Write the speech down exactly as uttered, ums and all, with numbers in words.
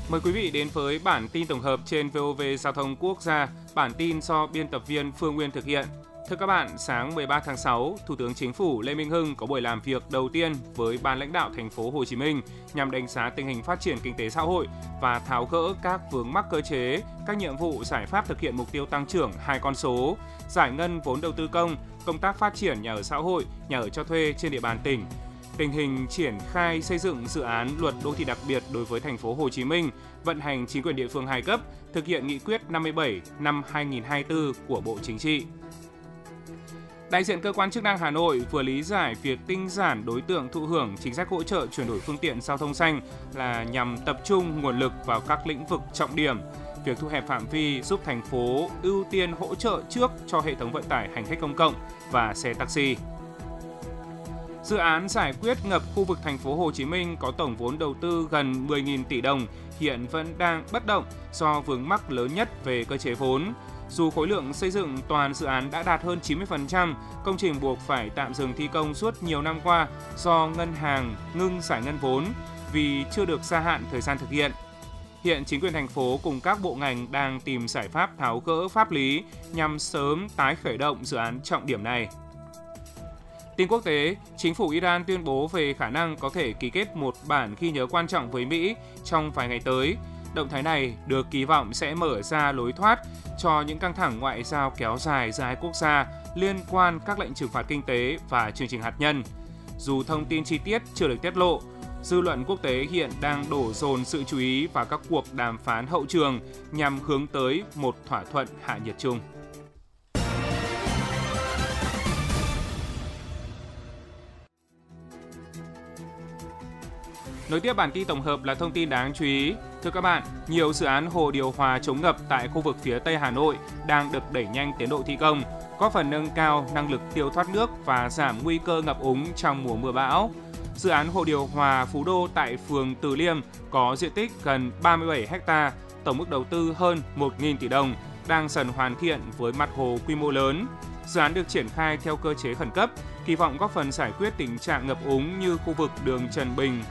Mời quý vị đến với bản tin tổng hợp trên vê o vê Giao thông Quốc gia, bản tin do biên tập viên Phương Nguyên thực hiện. Thưa các bạn, sáng mười ba tháng sáu, Thủ tướng Chính phủ Lê Minh Hưng có buổi làm việc đầu tiên với ban lãnh đạo thành phố Hồ Chí Minh nhằm đánh giá tình hình phát triển kinh tế xã hội và tháo gỡ các vướng mắc cơ chế, các nhiệm vụ giải pháp thực hiện mục tiêu tăng trưởng hai con số, giải ngân vốn đầu tư công, công tác phát triển nhà ở xã hội, nhà ở cho thuê trên địa bàn tỉnh. Tình hình triển khai xây dựng dự án luật đô thị đặc biệt đối với thành phố Hồ Chí Minh, vận hành chính quyền địa phương hai cấp, thực hiện nghị quyết năm mươi bảy năm hai nghìn không trăm hai mươi tư của Bộ Chính trị. Đại diện cơ quan chức năng Hà Nội vừa lý giải việc tinh giản đối tượng thụ hưởng chính sách hỗ trợ chuyển đổi phương tiện giao thông xanh là nhằm tập trung nguồn lực vào các lĩnh vực trọng điểm. Việc thu hẹp phạm vi giúp thành phố ưu tiên hỗ trợ trước cho hệ thống vận tải hành khách công cộng và xe taxi. Dự án giải quyết ngập khu vực thành phố Hồ Chí Minh có tổng vốn đầu tư gần mười nghìn tỷ đồng hiện vẫn đang bất động do vướng mắc lớn nhất về cơ chế vốn. Dù khối lượng xây dựng toàn dự án đã đạt hơn chín mươi phần trăm, công trình buộc phải tạm dừng thi công suốt nhiều năm qua do ngân hàng ngưng giải ngân vốn vì chưa được gia hạn thời gian thực hiện. Hiện chính quyền thành phố cùng các bộ ngành đang tìm giải pháp tháo gỡ pháp lý nhằm sớm tái khởi động dự án trọng điểm này. Tin quốc tế, chính phủ Iran tuyên bố về khả năng có thể ký kết một bản ghi nhớ quan trọng với Mỹ trong vài ngày tới. Động thái này được kỳ vọng sẽ mở ra lối thoát cho những căng thẳng ngoại giao kéo dài giữa hai quốc gia liên quan các lệnh trừng phạt kinh tế và chương trình hạt nhân. Dù thông tin chi tiết chưa được tiết lộ, dư luận quốc tế hiện đang đổ dồn sự chú ý vào các cuộc đàm phán hậu trường nhằm hướng tới một thỏa thuận hạ nhiệt chung. Nối tiếp bản tin tổng hợp là thông tin đáng chú ý. Thưa các bạn, nhiều dự án hồ điều hòa chống ngập tại khu vực phía Tây Hà Nội đang được đẩy nhanh tiến độ thi công, góp phần nâng cao năng lực tiêu thoát nước và giảm nguy cơ ngập úng trong mùa mưa bão. Dự án hồ điều hòa Phú Đô tại phường Từ Liêm có diện tích gần ba mươi bảy héc ta, tổng mức đầu tư hơn một nghìn tỷ đồng, đang dần hoàn thiện với mặt hồ quy mô lớn. Dự án được triển khai theo cơ chế khẩn cấp, kỳ vọng góp phần giải quyết tình trạng ngập úng như khu vực đường Trần Bình,